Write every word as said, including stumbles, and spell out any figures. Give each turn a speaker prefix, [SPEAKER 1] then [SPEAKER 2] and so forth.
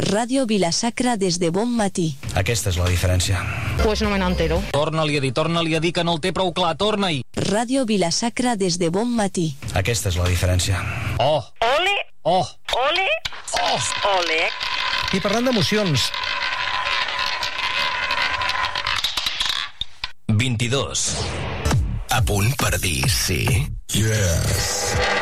[SPEAKER 1] Ràdio Vila-sacra des de bon matí.
[SPEAKER 2] Aquesta és la diferència.
[SPEAKER 3] Pues no me n'entero.
[SPEAKER 4] Torna-li a dir, torna-li a dir que no el té prou clar, torna-hi.
[SPEAKER 1] Ràdio Vila-sacra des de bon matí.
[SPEAKER 2] Aquesta és la diferència.
[SPEAKER 4] Oh.
[SPEAKER 3] Ole.
[SPEAKER 4] Oh.
[SPEAKER 3] Ole.
[SPEAKER 4] Oh.
[SPEAKER 3] Ole.
[SPEAKER 2] I parlant d'emocions...
[SPEAKER 5] vint-i-dos. A punt per dir sí?
[SPEAKER 6] Yes.